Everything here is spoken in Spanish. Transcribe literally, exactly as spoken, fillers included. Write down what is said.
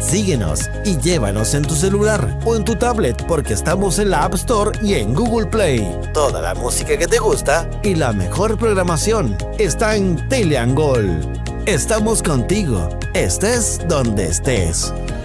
Síguenos y llévanos en tu celular o en tu tablet porque estamos en la App Store y en Google Play. Toda la música que te gusta y la mejor programación está en Teleangol. Estamos contigo, estés donde estés.